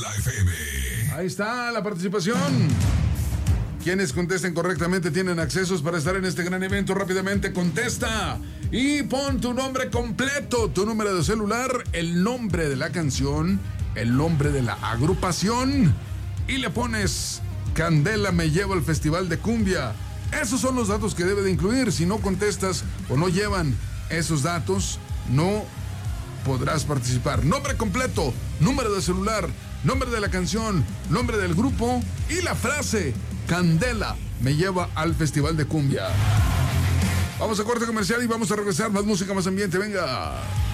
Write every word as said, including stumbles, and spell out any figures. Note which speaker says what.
Speaker 1: Candela F M.
Speaker 2: Ahí está la participación. Quienes contesten correctamente tienen accesos para estar en este gran evento. Rápidamente contesta y pon tu nombre completo, tu número de celular, el nombre de la canción, el nombre de la agrupación y le pones Candela me lleva al Festival de Cumbia. Esos son los datos que debe de incluir. Si no contestas o no llevan esos datos, no podrás participar. Nombre completo, número de celular, nombre de la canción, nombre del grupo y la frase Candela me lleva al Festival de Cumbia. Vamos a corte comercial y vamos a regresar. Más música, más ambiente, venga.